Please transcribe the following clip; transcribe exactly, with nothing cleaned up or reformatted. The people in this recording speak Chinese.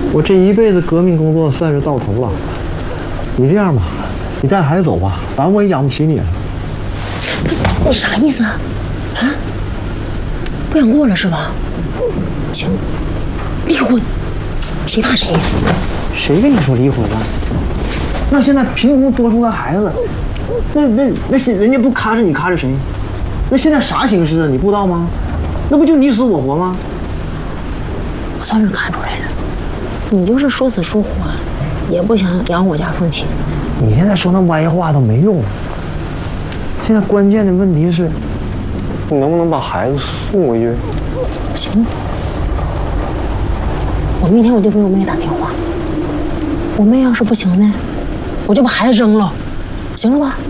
我这一辈子革命工作算是到头了。你这样吧，你带孩子走吧，反正我也养不起你了。 你啥意思啊？啊？不想过了是吧？行，离婚，谁怕谁呀？ 谁跟你说离婚了？那现在凭空多出个孩子，那那那些人家不看着你看着谁？那现在啥形势啊？你不知道吗？那不就你死我活吗？ 我算是看出来了，你就是说死说活，也不想养我家凤琴。 你现在说那歪话都没用。现在关键的问题是，你能不能把孩子送回去？ 行，我明天我就给我妹打电话。我妹要是不行呢，我就把孩子扔了，行了吧？